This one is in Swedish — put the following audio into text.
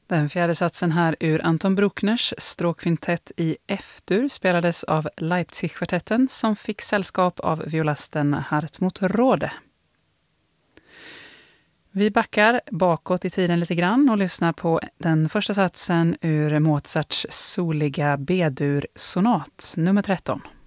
Den fjärde satsen här ur Anton Bruckners stråkkvintett i F-dur spelades av Leipzig-kvartetten som fick sällskap av violasten Hartmut Rohde. Vi backar bakåt i tiden lite grann och lyssnar på den första satsen ur Mozarts soliga B-dur sonat nummer 13.